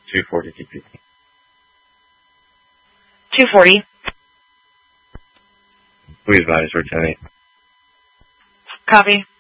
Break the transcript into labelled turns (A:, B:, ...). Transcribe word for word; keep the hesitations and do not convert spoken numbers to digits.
A: two forty T P.
B: two forty.
A: Please advise returning.
B: Copy.